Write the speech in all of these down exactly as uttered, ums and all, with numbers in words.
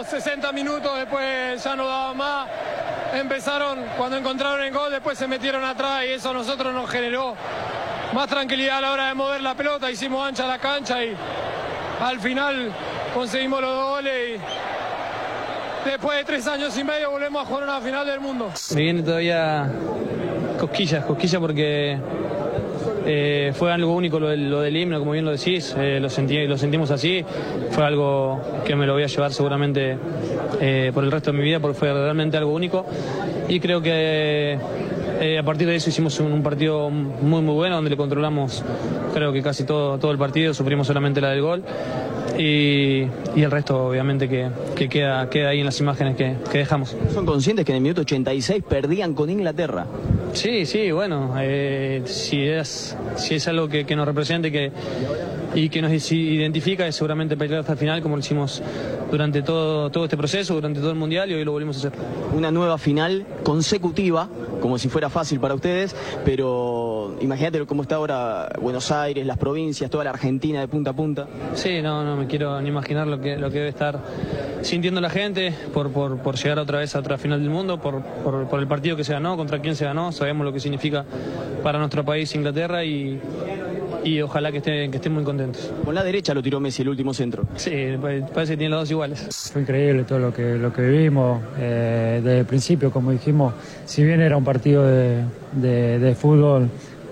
sesenta minutos, después ya no daba más. Empezaron, cuando encontraron el gol, después se metieron atrás y eso a nosotros nos generó más tranquilidad a la hora de mover la pelota. Hicimos ancha la cancha y al final conseguimos los dos goles y después de tres años y medio volvemos a jugar una final del mundo. Me viene todavía cosquillas, cosquillas porque eh, fue algo único lo del, lo del himno, como bien lo decís, eh, lo, sentí, lo sentimos así, fue algo que me lo voy a llevar seguramente eh, por el resto de mi vida porque fue realmente algo único y creo que eh, a partir de eso hicimos un, un partido muy muy bueno donde le controlamos creo que casi todo, todo el partido, sufrimos solamente la del gol. Y, y el resto obviamente que, que queda, queda ahí en las imágenes que, que dejamos. ¿Son conscientes que en el minuto ochenta y seis perdían con Inglaterra? Sí, sí, bueno, eh, si, es, si es algo que, que nos represente que, y que nos identifica es seguramente pelear hasta el final como lo hicimos durante todo, todo este proceso, durante todo el Mundial y hoy lo volvimos a hacer. Una nueva final consecutiva, como si fuera fácil para ustedes, pero imagínate cómo está ahora Buenos Aires, las provincias, toda la Argentina de punta a punta. Sí, no, no me quiero ni imaginar lo que, lo que debe estar sintiendo la gente por, por, por llegar otra vez a otra final del mundo, por, por, por el partido que se ganó, contra quién se ganó, sabemos lo que significa para nuestro país Inglaterra y, y ojalá que estén, que estén muy contentos. Con la derecha lo tiró Messi el último centro. Sí, parece que tienen los dos iguales. Fue increíble todo lo que, lo que vivimos eh, desde el principio, como dijimos, si bien era un partido de, de, de fútbol,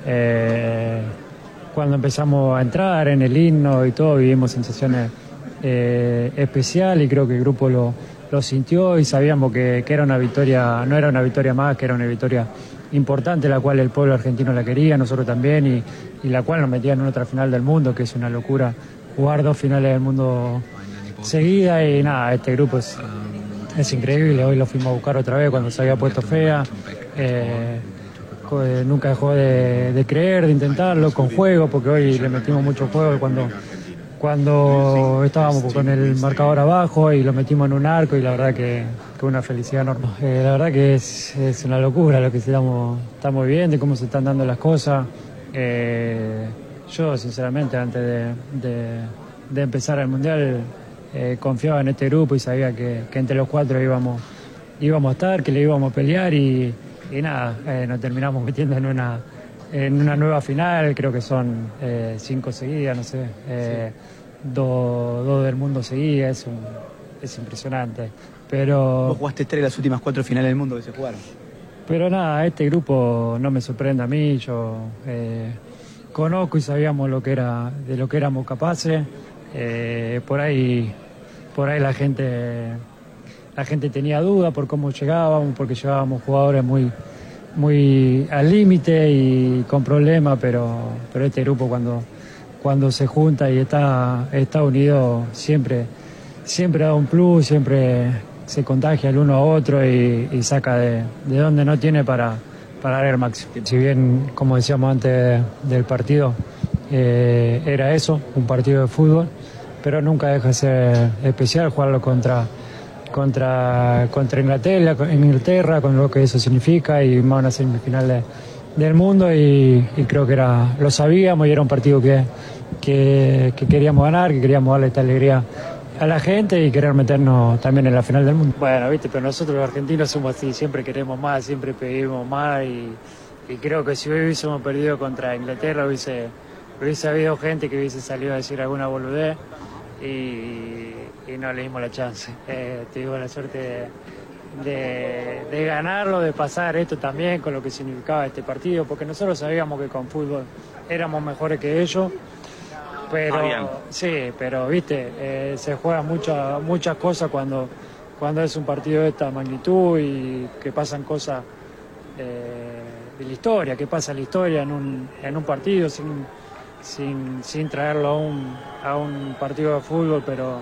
eh, cuando empezamos a entrar en el himno y todo, vivimos sensaciones eh, especiales y creo que el grupo lo, lo sintió y sabíamos que, que era una victoria, no era una victoria más, que era una victoria importante, la cual el pueblo argentino la quería, nosotros también, y, y la cual nos metía en otra final del mundo, que es una locura jugar dos finales del mundo seguidas y nada, este grupo es, es increíble, hoy lo fuimos a buscar otra vez cuando se había puesto fea. Eh, Nunca dejó de, de creer, de intentarlo con juego, porque hoy le metimos mucho juego cuando, cuando estábamos con el marcador abajo y lo metimos en un arco y la verdad que, que una felicidad enorme. Eh, la verdad que es, es una locura lo que estamos, estamos viviendo y cómo se están dando las cosas. Eh, yo sinceramente antes de, de, de empezar el Mundial eh, confiaba en este grupo y sabía que, que entre los cuatro íbamos, íbamos a estar, que le íbamos a pelear y Y nada, eh, nos terminamos metiendo en una, en una nueva final, creo que son eh, cinco seguidas, no sé, eh, sí. dos, dos del mundo seguidas, es, un, es impresionante. Pero, Vos jugaste tres de las últimas cuatro finales del mundo que se jugaron. Pero nada, este grupo no me sorprende a mí, yo eh, conozco y sabíamos lo que era, de lo que éramos capaces, eh, por ahí, por ahí la gente... La gente tenía duda por cómo llegábamos, porque llevábamos jugadores muy, muy al límite y con problemas, pero, pero este grupo cuando, cuando se junta y está, está unido siempre, siempre da un plus, siempre se contagia el uno a otro y, y saca de, de donde no tiene para, para dar el máximo. Si bien, como decíamos antes del partido, eh, era eso, un partido de fútbol, pero nunca deja de ser especial jugarlo contra... Contra, contra Inglaterra, en Inglaterra, con lo que eso significa y más una semifinal de, del mundo y, y creo que era, lo sabíamos y era un partido que, que, que queríamos ganar, que queríamos darle esta alegría a la gente y querer meternos también en la final del mundo. Bueno, viste, pero nosotros los argentinos somos así, siempre queremos más, siempre pedimos más y, y creo que si hoy hubiésemos perdido contra Inglaterra hubiese, hubiese habido gente que hubiese salido a decir alguna boludez. Y, y no le dimos la chance. Eh, tuvimos la suerte de, de, de ganarlo, de pasar esto también con lo que significaba este partido, porque nosotros sabíamos que con fútbol éramos mejores que ellos, pero ah, sí, pero viste, eh, se juegan muchas muchas cosas cuando, cuando es un partido de esta magnitud y que pasan cosas eh, de la historia, que pasa la historia en un, en un partido sin Sin, sin traerlo a un, a un partido de fútbol, pero,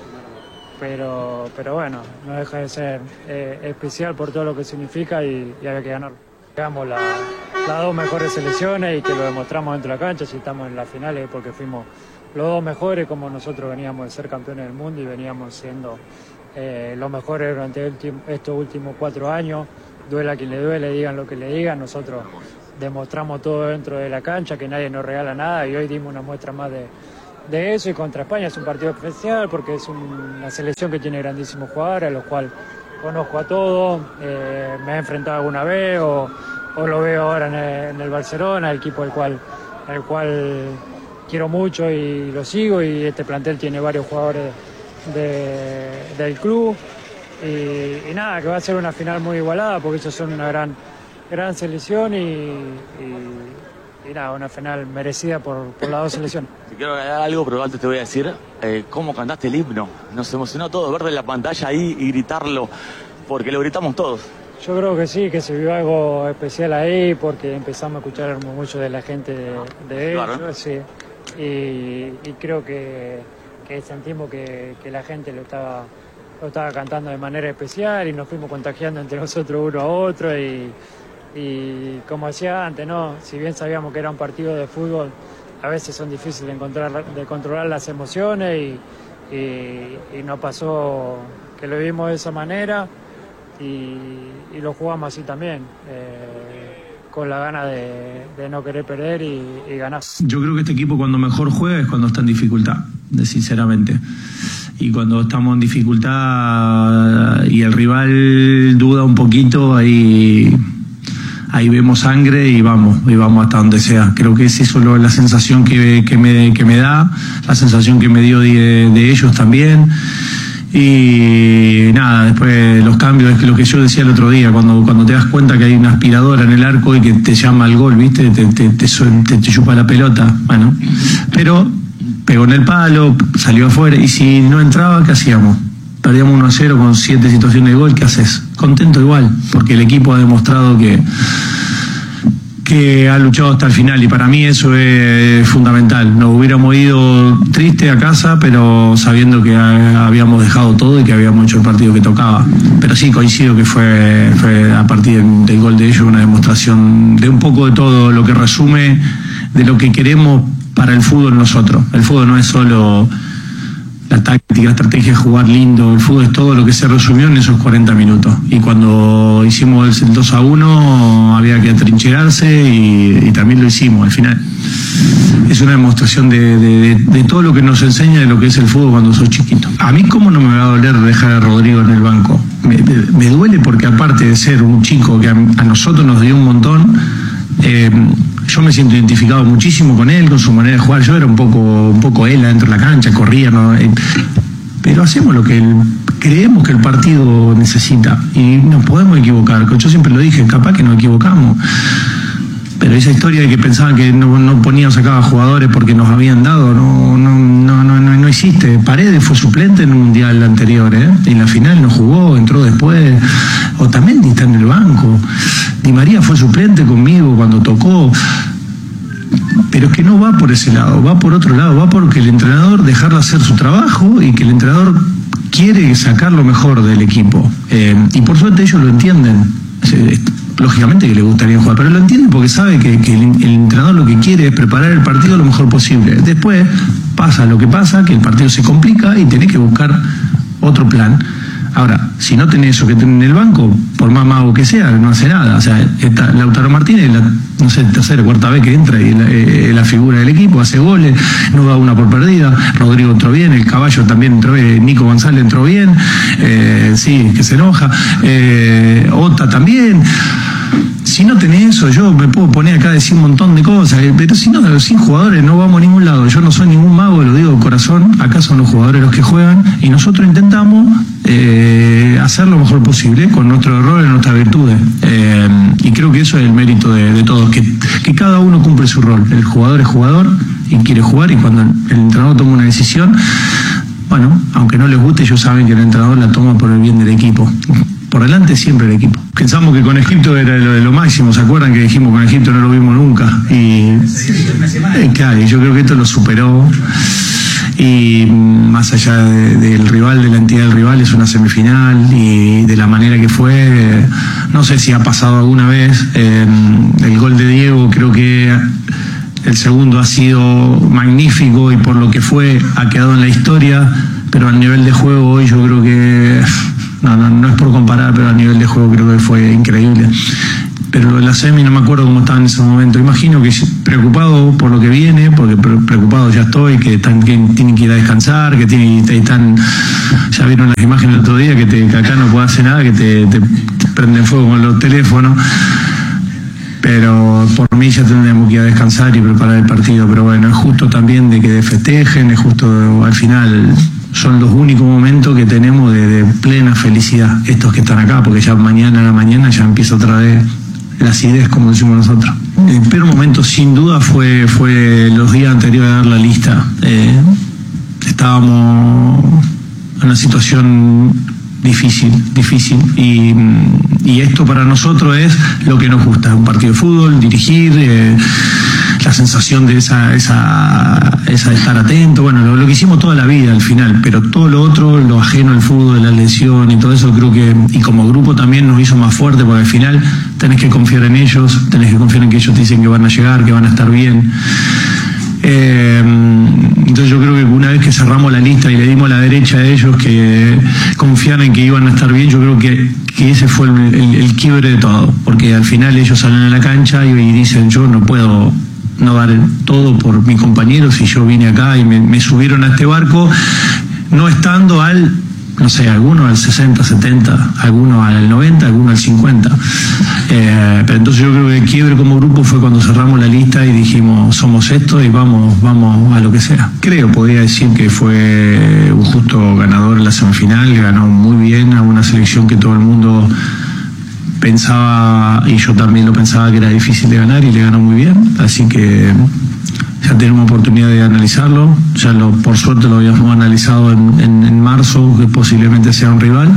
pero, pero bueno, no deja de ser eh, especial por todo lo que significa y, y había que ganarlo. Llegamos la, las dos mejores selecciones y que lo demostramos dentro de la cancha, si estamos en las finales porque fuimos los dos mejores, como nosotros veníamos de ser campeones del mundo y veníamos siendo eh, los mejores durante estos últimos cuatro años, duela a quien le duele, digan lo que le digan, nosotros demostramos todo dentro de la cancha, que nadie nos regala nada y hoy dimos una muestra más de, de eso, y contra España es un partido especial porque es un, una selección que tiene grandísimos jugadores, a los cuales conozco a todos, eh, me he enfrentado alguna vez o, o lo veo ahora en el, en el Barcelona, el equipo al cual, al cual quiero mucho y lo sigo, y este plantel tiene varios jugadores de, del club, y, y nada, que va a ser una final muy igualada porque ellos son una gran, gran selección y, y, y nada, una final merecida por, por las dos selecciones. Te quiero agregar algo, pero antes te voy a decir eh, cómo cantaste el himno. Nos emocionó todo verlo en la pantalla ahí y gritarlo, porque lo gritamos todos. Yo creo que sí, que se vio algo especial ahí porque empezamos a escuchar el murmullo de la gente de, de ellos, claro. Sí. Y, y creo que, que sentimos que, que la gente lo estaba, lo estaba cantando de manera especial y nos fuimos contagiando entre nosotros uno a otro y, y como decía antes, ¿no? Si bien sabíamos que era un partido de fútbol, a veces son difíciles de, encontrar, de controlar las emociones y, y, y nos pasó que lo vimos de esa manera y, y lo jugamos así también. Eh, con la gana de, de no querer perder y, y ganar. Yo creo que este equipo cuando mejor juega es cuando está en dificultad, sinceramente. Y cuando estamos en dificultad y el rival duda un poquito, ahí, ahí vemos sangre y vamos, y vamos hasta donde sea. Creo que es eso lo, la sensación que, que, me, que me da, la sensación que me dio de, de ellos también. Y nada, después los cambios, es que lo que yo decía el otro día, cuando, cuando te das cuenta que hay una aspiradora en el arco y que te llama al gol, ¿viste? Te, te, te, te, te chupa la pelota, bueno. Pero pegó en el palo, salió afuera, y si no entraba, ¿qué hacíamos? Perdíamos uno a cero con siete situaciones de gol, ¿qué haces? Contento igual, porque el equipo ha demostrado que que ha luchado hasta el final, y para mí eso es fundamental. Nos hubiéramos ido triste a casa, pero sabiendo que habíamos dejado todo y que habíamos hecho el partido que tocaba. Pero sí, coincido que fue, fue a partir del gol de ellos una demostración de un poco de todo lo que resume de lo que queremos para el fútbol nosotros. El fútbol no es solo la táctica, la estrategia de jugar lindo, el fútbol es todo lo que se resumió en esos cuarenta minutos. Y cuando hicimos el dos a uno había que atrincherarse y, y también lo hicimos al final. Es una demostración de, de, de todo lo que nos enseña de lo que es el fútbol cuando sos chiquito. A mí cómo no me va a doler dejar a Rodrigo en el banco. Me, me, me duele porque aparte de ser un chico que a, a nosotros nos dio un montón, eh, yo me siento identificado muchísimo con él, con su manera de jugar. Yo era un poco, un poco él adentro de la cancha, corría, ¿no? Pero hacemos lo que él, creemos que el partido necesita y nos podemos equivocar. Yo siempre lo dije, capaz que nos equivocamos. Pero esa historia de que pensaban que no, no ponían, sacaba jugadores porque nos habían dado, no, no, no, no, no, no existe. Paredes fue suplente en un mundial anterior, ¿eh? Y en la final no jugó, entró después. Otamendi está en el banco. Di María fue suplente conmigo cuando tocó. Pero es que no va por ese lado, va por otro lado, va porque el entrenador dejarle hacer su trabajo y que el entrenador quiere sacar lo mejor del equipo. Eh, y por suerte ellos lo entienden. Lógicamente que le gustaría jugar, pero lo entienden porque sabe que, que el, el entrenador lo que quiere es preparar el partido lo mejor posible. Después pasa lo que pasa, que el partido se complica y tenés que buscar otro plan. Ahora, si no tenés eso que tenés en el banco, por más mago que sea, no hace nada. O sea, está Lautaro Martínez, la, no sé, tercera o cuarta vez que entra y la, eh, la figura del equipo, hace goles, no da una por perdida. Rodrigo entró bien, el Caballo también entró bien, Nico González entró bien, eh, sí, que se enoja, eh, Ota también. Si no tenés eso, yo me puedo poner acá a decir un montón de cosas, pero si no, sin jugadores no vamos a ningún lado. Yo no soy ningún mago, lo digo de corazón, acá son los jugadores los que juegan y nosotros intentamos eh, hacer lo mejor posible con nuestros errores, nuestras virtudes. Eh, y creo que eso es el mérito de, de todos, que, que cada uno cumple su rol. El jugador es jugador y quiere jugar, y cuando el entrenador toma una decisión, bueno, aunque no les guste, ellos saben que el entrenador la toma por el bien del equipo. Por delante siempre el equipo. Pensamos que con Egipto era lo de lo máximo, ¿se acuerdan que dijimos con Egipto no lo vimos nunca? Y eh, claro, yo creo que esto lo superó, y más allá de, del rival, de la entidad del rival, es una semifinal, y de la manera que fue, eh, no sé si ha pasado alguna vez, eh, el gol de Diego, creo que el segundo ha sido magnífico y por lo que fue ha quedado en la historia, pero al nivel de juego hoy yo creo que... No, no, no es por comparar, pero a nivel de juego creo que fue increíble. Pero lo de la semi, no me acuerdo cómo estaba en ese momento. Imagino que preocupado por lo que viene, porque preocupado ya estoy, que, están, que tienen que ir a descansar, que tienen, están, ya vieron las imágenes el otro día, que, te, que acá no puedo hacer nada, que te, te, te prenden fuego con los teléfonos. Pero por mí ya tendríamos que ir a descansar y preparar el partido. Pero bueno, es justo también de que festejen, es justo al final. Son los únicos momentos que tenemos de, de plena felicidad, estos que están acá, porque ya mañana a la mañana ya empieza otra vez la acidez, como decimos nosotros. El peor momento sin duda fue, fue los días anteriores a dar la lista. Eh, estábamos en una situación difícil, difícil, y, y esto para nosotros es lo que nos gusta, un partido de fútbol, dirigir, eh, la sensación de esa, esa, esa de estar atento, bueno, lo, lo que hicimos toda la vida al final, pero todo lo otro, lo ajeno al fútbol, la lesión y todo eso, creo que, y como grupo también nos hizo más fuerte, porque al final tenés que confiar en ellos, tenés que confiar en que ellos te dicen que van a llegar, que van a estar bien. Eh, entonces yo creo que una vez que cerramos la lista y le dimos la derecha a ellos que confiaran en que iban a estar bien, yo creo que, que ese fue el, el, el quiebre de todo, porque al final ellos salen a la cancha y, y dicen yo no puedo no dar todo por mi compañero si yo vine acá y me, me subieron a este barco no estando al, no sé, algunos al sesenta, setenta, algunos al noventa, algunos al cincuenta. Eh, pero entonces yo creo que el quiebre como grupo fue cuando cerramos la lista y dijimos somos esto y vamos, vamos a lo que sea. Creo, podría decir que fue un justo ganador en la semifinal, ganó muy bien a una selección que todo el mundo pensaba, y yo también lo pensaba, que era difícil de ganar, y le ganó muy bien, así que ya tenemos oportunidad de analizarlo, ya lo, por suerte lo habíamos analizado en, en, en marzo, que posiblemente sea un rival,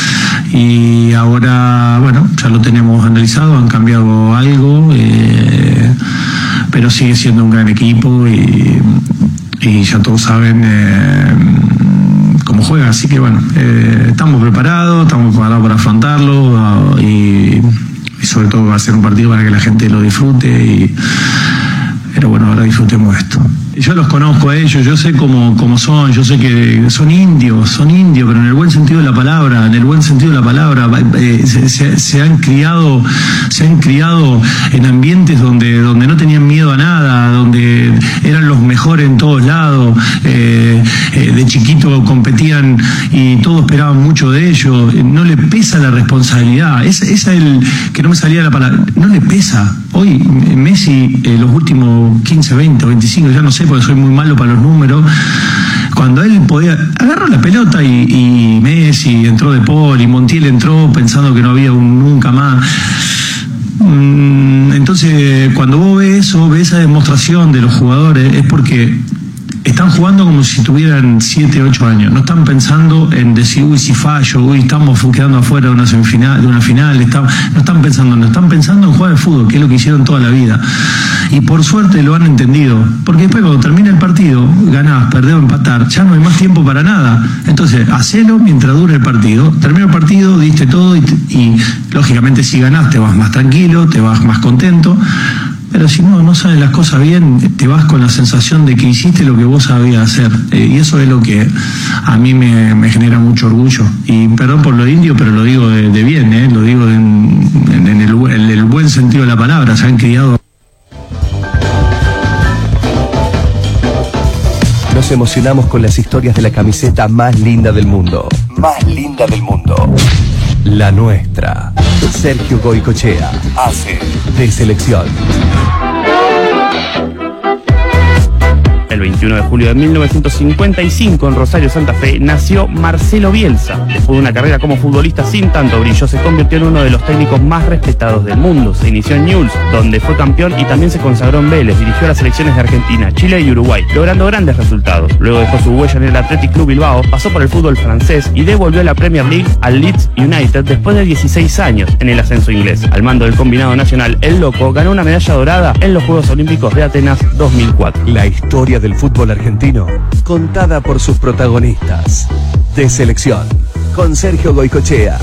y ahora, bueno, ya lo tenemos analizado, han cambiado algo, eh, pero sigue siendo un gran equipo, y, y ya todos saben eh, cómo juega, así que bueno, eh, estamos preparados, estamos preparados para afrontarlo, uh, y, y sobre todo va a ser un partido para que la gente lo disfrute, y pero bueno, ahora disfrutemos esto. Yo los conozco a ellos, yo sé cómo, cómo son, yo sé que son indios, son indios, pero en el buen sentido de la palabra, en el buen sentido de la palabra, eh, se, se, se han criado, se han criado en ambientes donde, donde no tenían miedo a nada, donde eran los mejores en todos lados, eh, eh, de chiquito competían y todos esperaban mucho de ellos, no le pesa la responsabilidad, esa es el que no me salía la palabra, no le pesa. Hoy Messi, eh, los últimos quince, veinte, veinticinco, ya no sé, porque soy muy malo para los números, cuando él podía, agarró la pelota y, y Messi entró de Paul y Montiel entró pensando que no había un nunca más. Entonces, cuando vos ves eso, ves esa demostración de los jugadores, es porque están jugando como si tuvieran siete, ocho años. No están pensando en decir, uy, si fallo, uy, estamos quedando afuera de una semifinal, de una final. Estamos, no están pensando, no están pensando en jugar al fútbol, que es lo que hicieron toda la vida. Y por suerte lo han entendido. Porque después cuando termina el partido, ganás, perdés o empatar, ya no hay más tiempo para nada. Entonces, hacelo mientras dure el partido. Termina el partido, diste todo y, y lógicamente si ganás te vas más tranquilo, te vas más contento. Pero si no, no sabes las cosas bien, te vas con la sensación de que hiciste lo que vos sabías hacer. Eh, y eso es lo que a mí me, me genera mucho orgullo. Y perdón por lo indio, pero lo digo de, de bien, eh, lo digo en, en, en, el, en el buen sentido de la palabra. Se han criado. Nos emocionamos con las historias de la camiseta más linda del mundo. Más linda del mundo. La nuestra. Sergio Goycochea hace de selección. El veintiuno de julio de mil novecientos cincuenta y cinco en Rosario, Santa Fe, nació Marcelo Bielsa. Después de una carrera como futbolista sin tanto brillo, se convirtió en uno de los técnicos más respetados del mundo. Se inició en Newell's, donde fue campeón, y también se consagró en Vélez. Dirigió a las selecciones de Argentina, Chile y Uruguay, logrando grandes resultados. Luego dejó su huella en el Athletic Club Bilbao, pasó por el fútbol francés y devolvió a la Premier League al Leeds United después de dieciséis años en el ascenso inglés. Al mando del combinado nacional, el Loco ganó una medalla dorada en los Juegos Olímpicos de Atenas dos mil cuatro. La historia del fútbol argentino, contada por sus protagonistas. De selección, con Sergio Goycochea.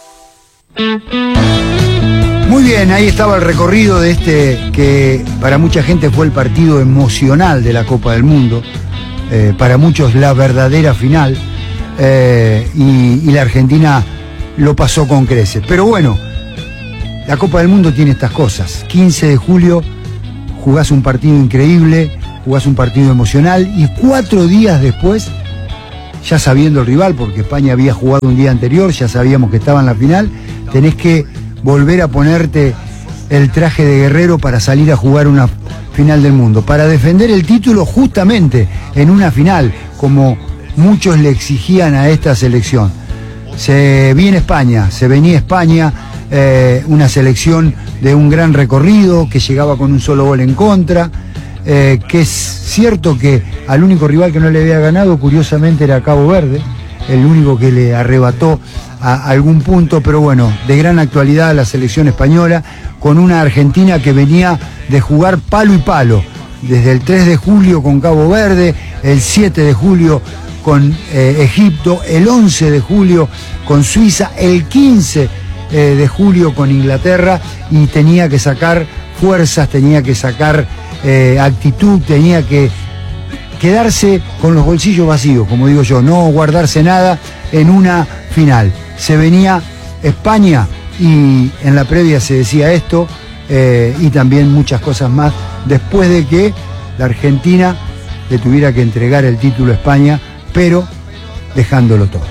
Muy bien, ahí estaba el recorrido de este que para mucha gente fue el partido emocional de la Copa del Mundo, eh, para muchos la verdadera final, eh, y, y la Argentina lo pasó con creces. Pero bueno, la Copa del Mundo tiene estas cosas. quince de julio jugás un partido increíble, jugás un partido emocional y cuatro días después, ya sabiendo el rival, porque España había jugado un día anterior, ya sabíamos que estaba en la final, tenés que volver a ponerte el traje de guerrero para salir a jugar una final del mundo, para defender el título justamente en una final, como muchos le exigían a esta selección. Se viene España, se venía España, eh, una selección de un gran recorrido, que llegaba con un solo gol en contra, eh, que es cierto que al único rival que no le había ganado, curiosamente, era Cabo Verde, el único que le arrebató a algún punto, pero bueno, de gran actualidad la selección española, con una Argentina que venía de jugar palo y palo, desde el tres de julio con Cabo Verde, el siete de julio con eh, Egipto, el once de julio con Suiza, el quince eh, de julio con Inglaterra, y tenía que sacar fuerzas, tenía que sacar eh, actitud, tenía que quedarse con los bolsillos vacíos, como digo yo, no guardarse nada en una final. Se venía España y en la previa se decía esto, eh, y también muchas cosas más, después de que la Argentina le tuviera que entregar el título a España, pero dejándolo todo.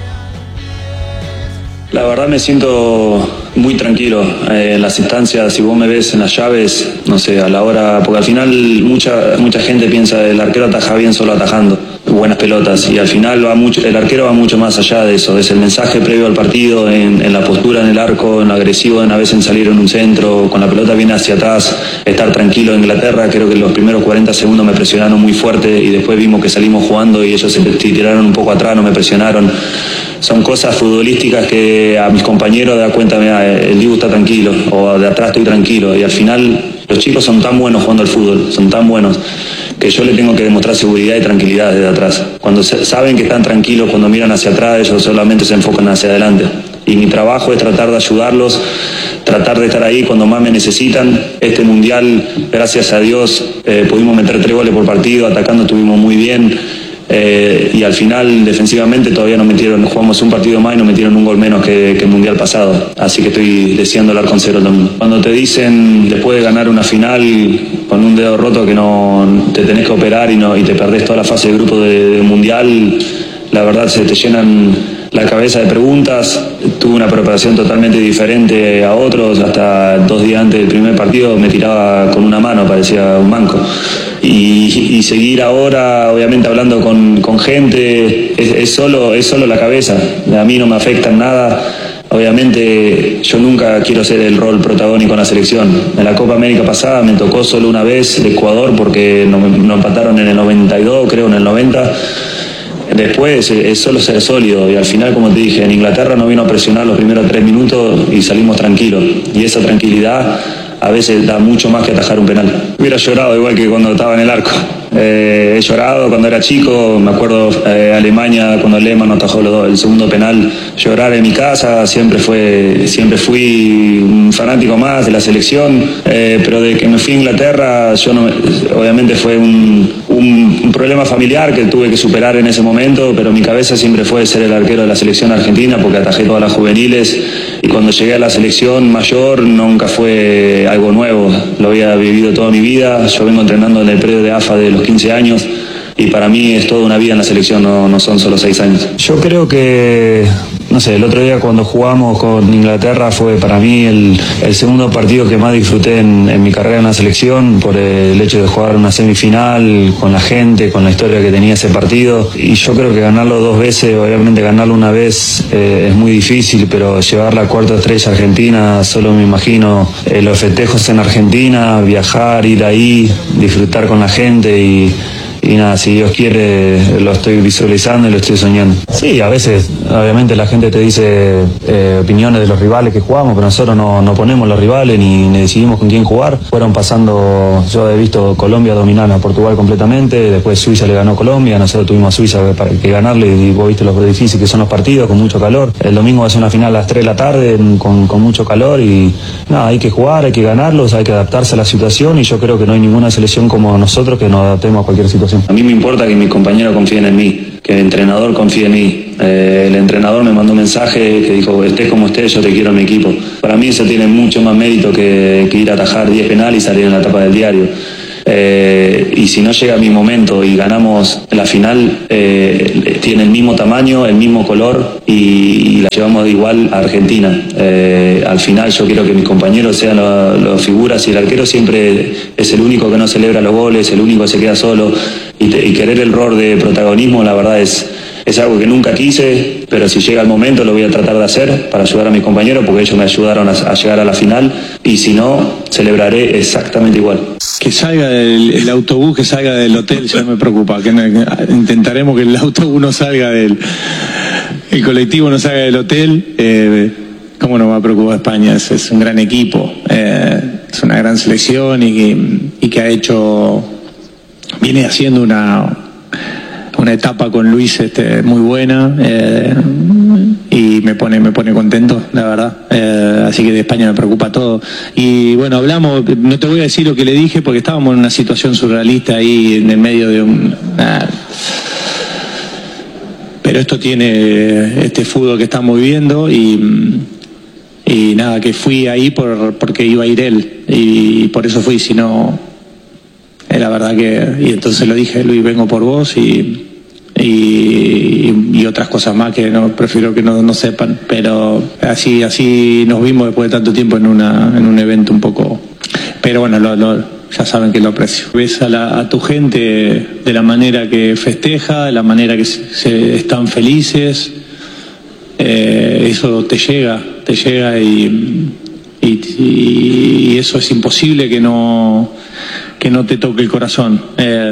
La verdad me siento muy tranquilo eh, en las instancias. Si vos me ves en las llaves, no sé, a la hora, porque al final mucha mucha gente piensa el arquero ataja bien solo atajando buenas pelotas, y al final va mucho, el arquero va mucho más allá de eso, es el mensaje previo al partido, en, en la postura en el arco, en lo agresivo, en a veces en salir en un centro, con la pelota viene hacia atrás, estar tranquilo. En Inglaterra creo que los primeros cuarenta segundos me presionaron muy fuerte y después vimos que salimos jugando y ellos se tiraron un poco atrás, no me presionaron. Son cosas futbolísticas que a mis compañeros da cuenta, mira, el Dibu está tranquilo, o de atrás estoy tranquilo, y al final los chicos son tan buenos jugando al fútbol, son tan buenos, que yo le tengo que demostrar seguridad y tranquilidad desde atrás. Cuando se, saben que están tranquilos, cuando miran hacia atrás, ellos solamente se enfocan hacia adelante. Y mi trabajo es tratar de ayudarlos, tratar de estar ahí cuando más me necesitan. Este mundial, gracias a Dios, eh, pudimos meter tres goles por partido, atacando estuvimos muy bien. Eh, y al final defensivamente todavía no metieron, jugamos un partido más y nos metieron un gol menos que, que el mundial pasado, así que estoy deseando hablar con cero también. Cuando te dicen después de ganar una final con un dedo roto que no te tenés que operar y, no, y te perdés toda la fase de grupo de, de mundial, la verdad se te llenan la cabeza de preguntas. Tuve una preparación totalmente diferente a otros, hasta dos días antes del primer partido me tiraba con una mano, parecía un manco. Y, y seguir ahora, obviamente hablando con, con gente, es, es, solo, es solo la cabeza, a mí no me afecta en nada. Obviamente yo nunca quiero ser el rol protagónico en la selección. En la Copa América pasada me tocó solo una vez de Ecuador, porque nos, nos empataron en el noventa y dos, creo, en el noventa. Después es solo ser sólido, y al final, como te dije, en Inglaterra no vino a presionar los primeros tres minutos y salimos tranquilos, y esa tranquilidad a veces da mucho más que atajar un penal. Hubiera llorado igual que cuando estaba en el arco. Eh, he llorado cuando era chico, me acuerdo eh, Alemania, cuando Lehmann atajó el segundo penal, llorar en mi casa. Siempre fue, siempre fui un fanático más de la selección, eh, pero de que me fui a Inglaterra, yo no, obviamente fue un, un, un problema familiar que tuve que superar en ese momento, pero mi cabeza siempre fue ser el arquero de la selección argentina, porque atajé todas las juveniles, y cuando llegué a la selección mayor nunca fue algo nuevo, lo había vivido toda mi vida. Yo vengo entrenando en el predio de A F A de los quince años, y para mí es toda una vida en la selección, no, no son solo seis años. Yo creo que, no sé, el otro día cuando jugamos con Inglaterra fue para mí el, el segundo partido que más disfruté en, en mi carrera en la selección, por el hecho de jugar una semifinal con la gente, con la historia que tenía ese partido. Y yo creo que ganarlo dos veces, obviamente ganarlo una vez eh, es muy difícil, pero llevar la cuarta estrella argentina, solo me imagino eh, los festejos en Argentina, viajar, ir ahí, disfrutar con la gente y... Y nada, si Dios quiere, lo estoy visualizando y lo estoy soñando. Sí, a veces, obviamente la gente te dice eh, opiniones de los rivales que jugamos, pero nosotros no, no ponemos los rivales ni, ni decidimos con quién jugar. Fueron pasando, yo he visto Colombia dominar a Portugal completamente, después Suiza le ganó a Colombia, nosotros tuvimos a Suiza para que ganarle, y vos viste lo difícil que son los partidos, con mucho calor. El domingo va a ser una final a las tres de la tarde, con, con mucho calor, y nada, hay que jugar, hay que ganarlos, hay que adaptarse a la situación, y yo creo que no hay ninguna selección como nosotros que nos adaptemos a cualquier situación. razón. A mí me importa que mis compañeros confíen en mí, que el entrenador confíe en mí. Eh, el entrenador me mandó un mensaje que dijo, estés como estés, yo te quiero en mi equipo. Para mí eso tiene mucho más mérito que, que ir a atajar diez penales y salir en la tapa del diario. Eh, y si no llega mi momento y ganamos la final, eh, tiene el mismo tamaño, el mismo color y, y la llevamos de igual a Argentina. Eh, al final yo quiero que mis compañeros sean las figuras y el arquero siempre es el único que no celebra los goles, el único que se queda solo y, te, y querer el rol de protagonismo, la verdad es... Es algo que nunca quise, pero si llega el momento lo voy a tratar de hacer para ayudar a mis compañeros porque ellos me ayudaron a, a llegar a la final y si no, celebraré exactamente igual. Que salga el, el autobús, que salga del hotel, ya me preocupa. Que, no, que intentaremos que el autobús no salga del... El colectivo no salga del hotel. Eh, ¿Cómo no va a preocupar España? Es, es un gran equipo, eh, es una gran selección y que, y que ha hecho... Viene haciendo una... una etapa con Luis este, muy buena eh, y me pone me pone contento, la verdad. Eh, así que de España me preocupa todo. Y bueno, hablamos, no te voy a decir lo que le dije porque estábamos en una situación surrealista ahí en el medio de un... Ah, pero esto tiene este fútbol que estamos viviendo y, y nada, que fui ahí por porque iba a ir él y por eso fui, si no... Eh, la verdad que... Y entonces lo dije, Luis, vengo por vos y... Y, y otras cosas más que no prefiero que no, no sepan, pero así así nos vimos después de tanto tiempo en una en un evento un poco, pero bueno, lo, lo, ya saben que lo aprecio. Ves a, la, a tu gente de la manera que festeja, de la manera que se, se están felices, eh, eso te llega, te llega y, y, y eso es imposible que no que no te toque el corazón. Eh,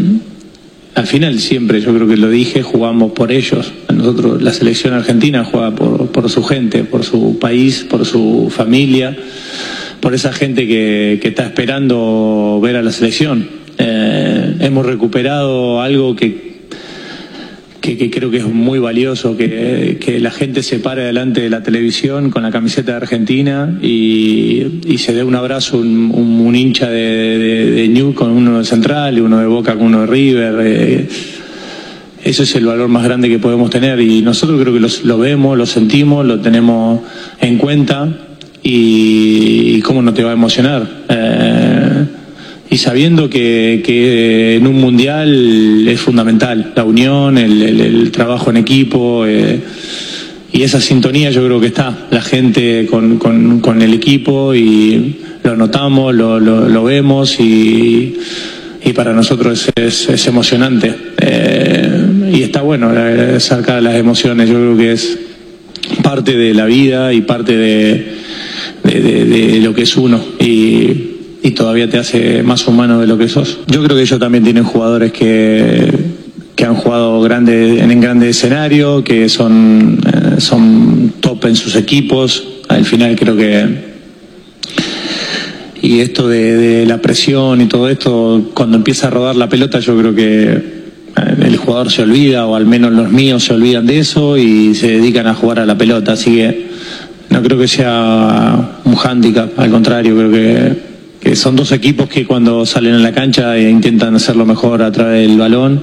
Al final siempre, yo creo que lo dije, jugamos por ellos. Nosotros, la selección argentina juega por, por su gente, por su país, por su familia, por esa gente que, que está esperando ver a la selección. Eh, hemos recuperado algo que, que, que creo que es muy valioso, que, que la gente se pare delante de la televisión con la camiseta de Argentina y, y se dé un abrazo, un, un, un hincha de, de, de New con uno de Central y uno de Boca con uno de River. Eh, eso es el valor más grande que podemos tener y nosotros creo que los, lo vemos, lo sentimos, lo tenemos en cuenta y, y cómo no te va a emocionar. Eh, Y sabiendo que, que en un mundial es fundamental la unión, el, el, el trabajo en equipo eh, y esa sintonía yo creo que está, la gente con, con, con el equipo y lo notamos, lo, lo, lo vemos y, y para nosotros es, es, es emocionante eh, y está bueno eh, sacar las emociones, yo creo que es parte de la vida y parte de, de, de, de lo que es uno y y todavía te hace más humano de lo que sos. Yo creo que ellos también tienen jugadores que, que han jugado grande, en grandes escenarios, que son, eh, son top en sus equipos. Al final creo que... Y esto de, de la presión y todo esto, cuando empieza a rodar la pelota, yo creo que el jugador se olvida, o al menos los míos se olvidan de eso y se dedican a jugar a la pelota. Así que no creo que sea un hándicap, al contrario, creo que... que son dos equipos que cuando salen a la cancha intentan hacerlo mejor a través del balón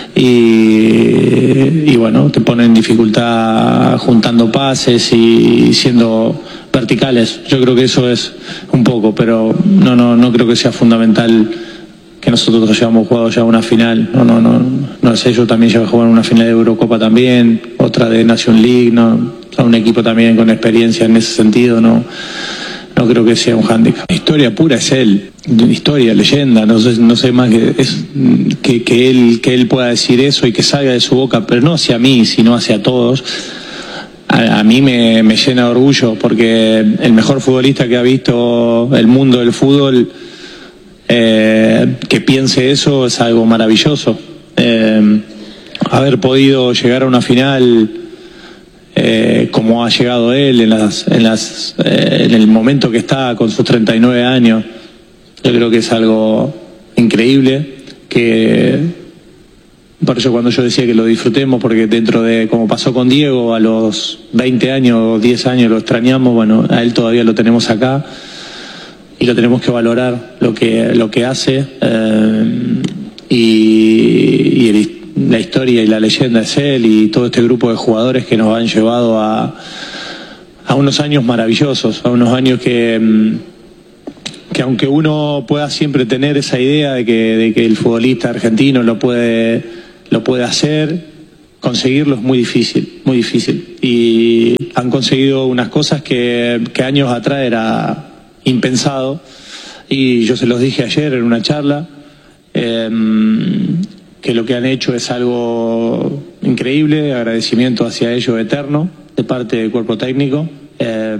y, y bueno, te ponen en dificultad juntando pases y siendo verticales. Yo creo que eso es un poco, pero no no no creo que sea fundamental que nosotros hayamos jugado ya una final. No no no no sé, yo también llevo a jugar una final de Eurocopa también, otra de Nation League, no, son un equipo también con experiencia en ese sentido, no No creo que sea un hándicap. Historia pura es él, historia, leyenda, no sé, no sé más que es que, que él que él pueda decir eso y que salga de su boca, pero no hacia mí, sino hacia todos. A, a mí me, me llena de orgullo porque el mejor futbolista que ha visto el mundo del fútbol eh, que piense eso es algo maravilloso. Eh, haber podido llegar a una final Eh, como ha llegado él en las, en las, eh, en el momento que está con sus treinta y nueve años, yo creo que es algo increíble, que por eso cuando yo decía que lo disfrutemos, porque dentro de, como pasó con Diego, a los veinte años, diez años lo extrañamos, bueno, a él todavía lo tenemos acá y lo tenemos que valorar lo que, lo que hace, eh, y, y el, la historia y la leyenda es él y todo este grupo de jugadores que nos han llevado a, a unos años maravillosos, a unos años que, que aunque uno pueda siempre tener esa idea de que, de que el futbolista argentino lo puede, lo puede hacer, conseguirlo es muy difícil, muy difícil. Y han conseguido unas cosas que, que años atrás era impensado. Y yo se los dije ayer en una charla, eh, que lo que han hecho es algo increíble, agradecimiento hacia ellos eterno, de parte del cuerpo técnico, eh,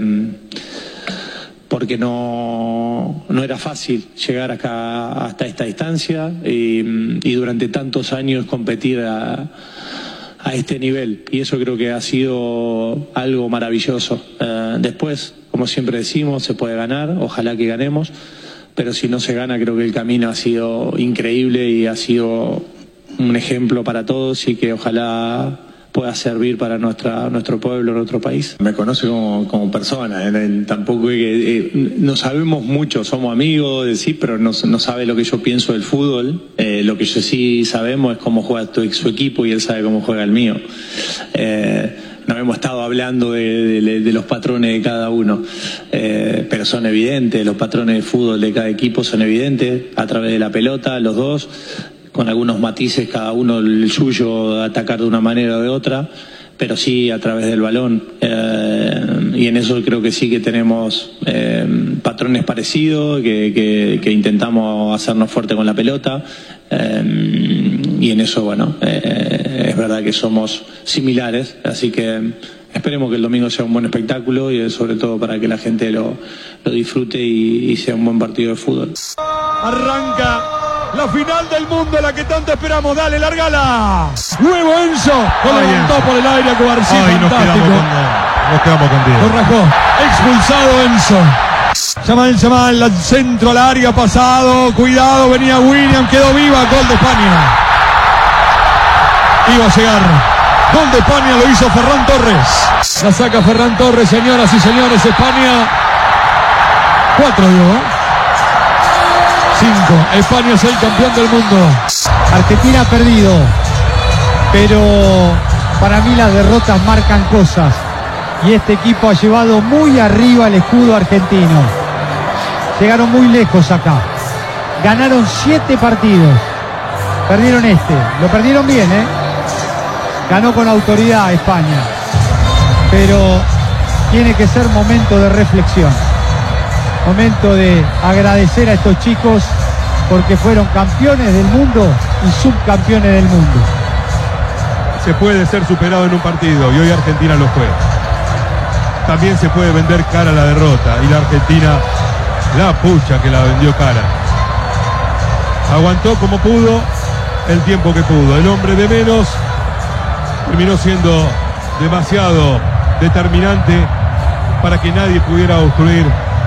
porque no, no era fácil llegar acá hasta esta distancia y, y durante tantos años competir a a este nivel, y eso creo que ha sido algo maravilloso. Eh, después, como siempre decimos, se puede ganar, ojalá que ganemos, pero si no se gana, creo que el camino ha sido increíble y ha sido un ejemplo para todos y que ojalá pueda servir para nuestra, nuestro pueblo, nuestro país. Me conoce como, como persona, eh, tampoco eh, eh, no sabemos mucho, somos amigos, sí, pero no, no sabe lo que yo pienso del fútbol. Eh, lo que yo sí sabemos es cómo juega tu, su equipo y él sabe cómo juega el mío. Eh, no hemos estado hablando de, de, de los patrones de cada uno, eh, pero son evidentes, los patrones de fútbol de cada equipo son evidentes a través de la pelota, los dos, con algunos matices, cada uno el suyo, atacar de una manera o de otra, pero sí a través del balón. Eh, y en eso creo que sí que tenemos eh, patrones parecidos, que, que, que intentamos hacernos fuerte con la pelota. Eh, y en eso, bueno, eh, es verdad que somos similares, así que esperemos que el domingo sea un buen espectáculo y sobre todo para que la gente lo, lo disfrute y, y sea un buen partido de fútbol. Arranca la final del mundo, la que tanto esperamos. Dale, largala. Nuevo Enzo. Lo levantó por el aire a García. Ay, nos fantástico. quedamos con, nos quedamos con Diego. Lo rajó. Expulsado Enzo. Yamal, Yamal, al centro, al área, pasado. Cuidado, venía William, quedó viva. Gol de España. Iba a llegar. Gol de España, lo hizo Ferran Torres. La saca Ferran Torres, señoras y señores. España. Cuatro, digo, ¿eh? Cinco. España es el campeón del mundo. Argentina ha perdido, pero para mí las derrotas marcan cosas y este equipo ha llevado muy arriba el escudo argentino. Llegaron muy lejos acá. Ganaron siete partidos. Perdieron este. Lo perdieron bien, ¿eh? Ganó con autoridad España. Pero tiene que ser momento de reflexión. Momento de agradecer a estos chicos porque fueron campeones del mundo y subcampeones del mundo. Se puede ser superado en un partido y hoy Argentina lo fue. También se puede vender cara a la derrota y la Argentina, la pucha que la vendió cara. Aguantó como pudo el tiempo que pudo. El hombre de menos terminó siendo demasiado determinante para que nadie pudiera obstruir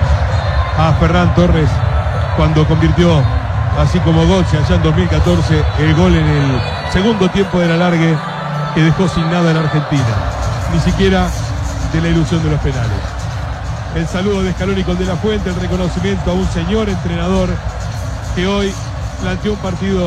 a Ferran Torres cuando convirtió, así como Götze allá en dos mil catorce, el gol en el segundo tiempo del alargue que dejó sin nada en Argentina, ni siquiera de la ilusión de los penales. El saludo de Scaloni con De La Fuente, el reconocimiento a un señor entrenador que hoy planteó un partido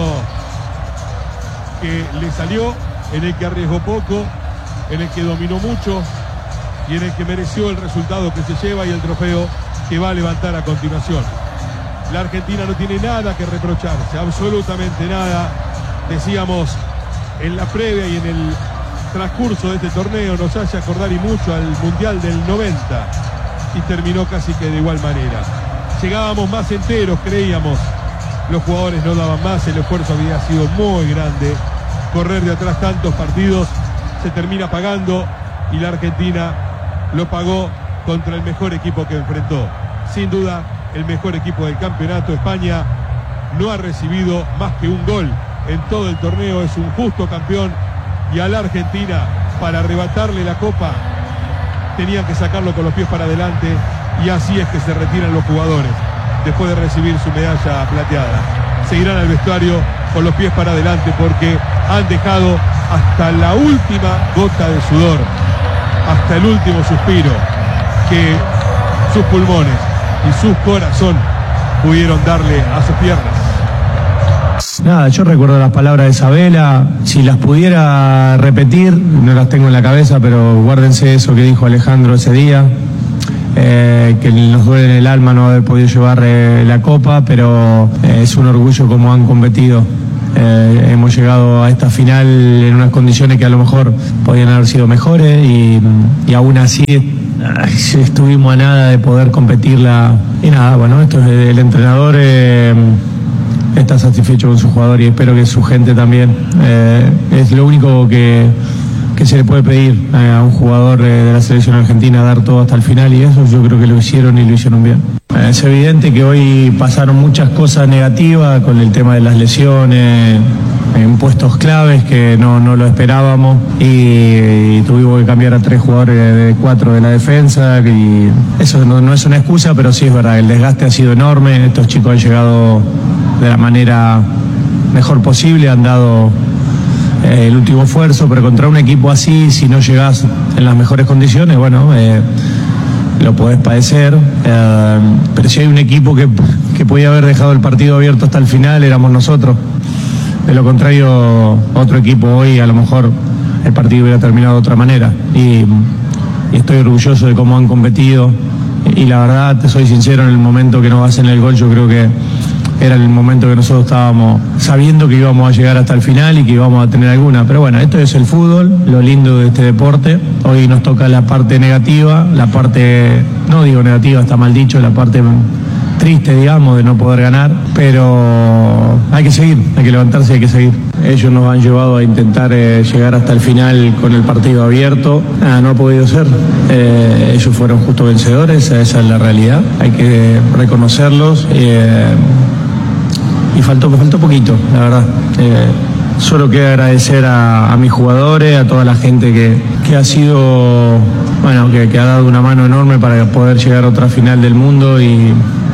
que le salió, en el que arriesgó poco, en el que dominó mucho y en el que mereció el resultado que se lleva y el trofeo que va a levantar a continuación. La Argentina no tiene nada que reprocharse, absolutamente nada. Decíamos en la previa y en el transcurso de este torneo nos hace acordar y mucho al Mundial del noventa y terminó casi que de igual manera. Llegábamos más enteros, creíamos, los jugadores no daban más, el esfuerzo había sido muy grande. Correr de atrás tantos partidos se termina pagando y la Argentina lo pagó contra el mejor equipo que enfrentó. Sin duda, el mejor equipo del campeonato. España no ha recibido más que un gol en todo el torneo, es un justo campeón y a la Argentina, para arrebatarle la copa, tenían que sacarlo con los pies para adelante y así es que se retiran los jugadores después de recibir su medalla plateada. Se irán al vestuario con los pies para adelante porque han dejado hasta la última gota de sudor, hasta el último suspiro que sus pulmones y su corazón pudieron darle a sus piernas. nada, yo recuerdo las palabras de Sabela, si las pudiera repetir, no las tengo en la cabeza, pero guárdense eso que dijo Alejandro ese día, eh, que nos duele en el alma no haber podido llevar eh, la copa, pero eh, es un orgullo como han competido. Eh, hemos llegado a esta final en unas condiciones que a lo mejor podían haber sido mejores y, y aún así estuvimos a nada de poder competirla. Y nada, bueno, esto es el entrenador eh, está satisfecho con su jugador y espero que su gente también. Eh, es lo único que, que se le puede pedir a un jugador eh, de la selección argentina, dar todo hasta el final, y eso yo creo que lo hicieron y lo hicieron bien. Es evidente que hoy pasaron muchas cosas negativas con el tema de las lesiones, en puestos claves que no, no lo esperábamos, y, y tuvimos que cambiar a tres jugadores de cuatro de la defensa, y eso no, no es una excusa, pero sí es verdad, el desgaste ha sido enorme, estos chicos han llegado de la manera mejor posible, han dado eh, el último esfuerzo, pero contra un equipo así, si no llegás en las mejores condiciones, bueno, eh, lo podés padecer, eh, pero si hay un equipo que, que podía haber dejado el partido abierto hasta el final, éramos nosotros. De lo contrario, otro equipo hoy a lo mejor el partido hubiera terminado de otra manera, y, y estoy orgulloso de cómo han competido, y la verdad, te soy sincero, en el momento que nos hacen el gol, yo creo que era el momento que nosotros estábamos sabiendo que íbamos a llegar hasta el final y que íbamos a tener alguna. Pero bueno, esto es el fútbol, lo lindo de este deporte. Hoy nos toca la parte negativa, la parte, no digo negativa, está mal dicho, la parte triste, digamos, de no poder ganar. Pero hay que seguir, hay que levantarse, hay que seguir. Ellos nos han llevado a intentar eh, llegar hasta el final con el partido abierto. Ah, no ha podido ser. Eh, ellos fueron justo vencedores, esa es la realidad. Hay que reconocerlos. Eh, Y faltó, faltó poquito, la verdad. Eh, solo quiero agradecer a, a mis jugadores, a toda la gente que, que ha sido, bueno, que, que ha dado una mano enorme para poder llegar a otra final del mundo, y,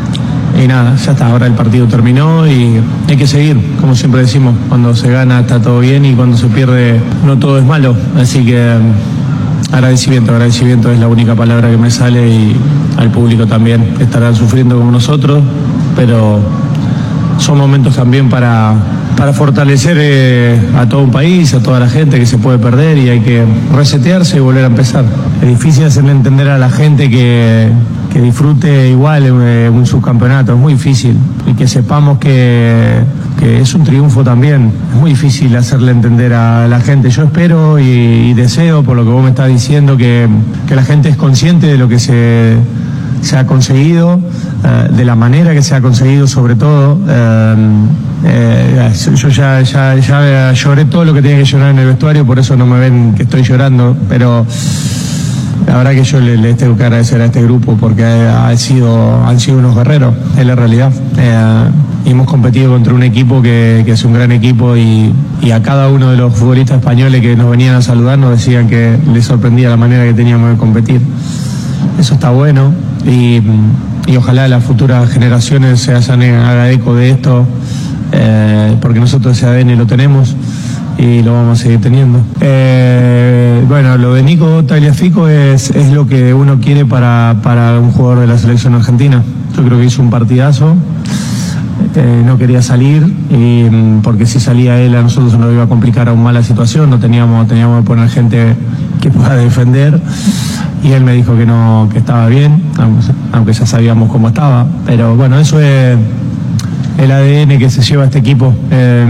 y nada, ya está, ahora el partido terminó y hay que seguir, como siempre decimos, cuando se gana está todo bien y cuando se pierde no todo es malo, así que agradecimiento, agradecimiento es la única palabra que me sale, y al público también, estarán sufriendo como nosotros, pero son momentos también para, para fortalecer eh, a todo un país, a toda la gente que se puede perder, y hay que resetearse y volver a empezar. Es difícil hacerle entender a la gente que, que disfrute igual eh, un subcampeonato, es muy difícil, y que sepamos que, que es un triunfo también, es muy difícil hacerle entender a la gente. Yo espero y, y deseo, por lo que vos me estás diciendo, que, que la gente es consciente de lo que se... se ha conseguido, uh, de la manera que se ha conseguido, sobre todo. Uh, eh, yo ya, ya, ya lloré todo lo que tenía que llorar en el vestuario, por eso no me ven que estoy llorando, pero la verdad que yo les le tengo que agradecer a este grupo, porque ha, ha sido, han sido unos guerreros, es la realidad. Eh, hemos competido contra un equipo que, que es un gran equipo, y, y a cada uno de los futbolistas españoles que nos venían a saludar nos decían que les sorprendía la manera que teníamos de competir. Eso está bueno, y, y ojalá las futuras generaciones se hagan haga eco de esto, eh, porque nosotros ese A D N lo tenemos y lo vamos a seguir teniendo. Eh, bueno, lo de Nico Tagliafico es, es lo que uno quiere para, para un jugador de la selección argentina. Yo creo que hizo un partidazo, eh, no quería salir, y, porque si salía él a nosotros nos iba a complicar aún más la situación, no teníamos, teníamos que poner gente que pueda defender. Y él me dijo que no, que estaba bien, aunque ya sabíamos cómo estaba. Pero bueno, eso es el A D N que se lleva este equipo, eh,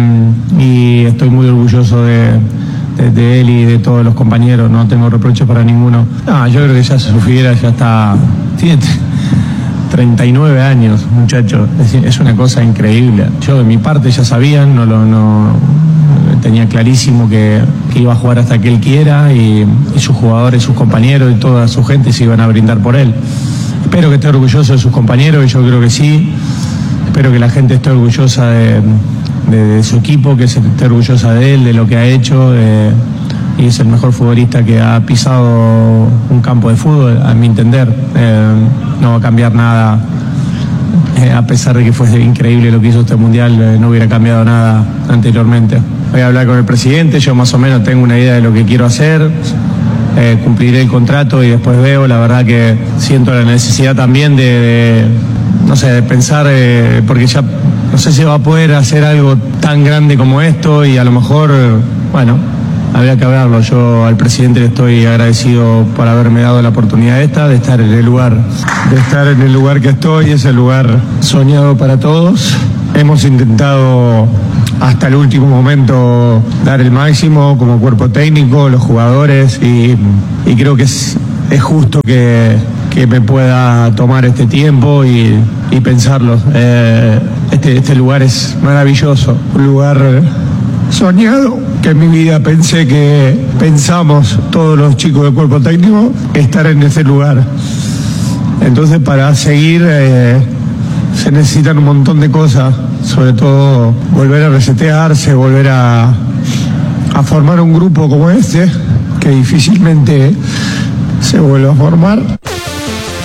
y estoy muy orgulloso de, de, de él y de todos los compañeros, no tengo reproches para ninguno. No, yo creo que ya se supiera, ya está, tiene treinta y nueve años, muchacho, es, es una cosa increíble. Yo de mi parte ya sabían, no lo... No, tenía clarísimo que, que iba a jugar hasta que él quiera, y, y sus jugadores, sus compañeros y toda su gente se iban a brindar por él. Espero que esté orgulloso de sus compañeros, y yo creo que sí. Espero que la gente esté orgullosa de, de, de su equipo, que se esté orgullosa de él, de lo que ha hecho, de, y es el mejor futbolista que ha pisado un campo de fútbol, a mi entender. Eh, no va a cambiar nada, eh, a pesar de que fue increíble lo que hizo este mundial, eh, no hubiera cambiado nada anteriormente. Voy a hablar con el presidente, yo más o menos tengo una idea de lo que quiero hacer, eh, cumpliré el contrato y después veo. La verdad que siento la necesidad también de, de no sé, de pensar, eh, porque ya no sé si va a poder hacer algo tan grande como esto y a lo mejor, bueno, habría que hablarlo. Yo al presidente le estoy agradecido por haberme dado la oportunidad esta, de estar en el lugar, de estar en el lugar que estoy, es el lugar soñado para todos. Hemos intentado hasta el último momento dar el máximo como cuerpo técnico, los jugadores, y, y creo que es, es justo que, que me pueda tomar este tiempo y, y pensarlo. Eh, este, este lugar es maravilloso, un lugar soñado, que en mi vida pensé que pensamos todos los chicos del cuerpo técnico estar en ese lugar. Entonces, para seguir eh, se necesitan un montón de cosas, sobre todo volver a resetearse, volver a, a formar un grupo como este, que difícilmente se vuelva a formar.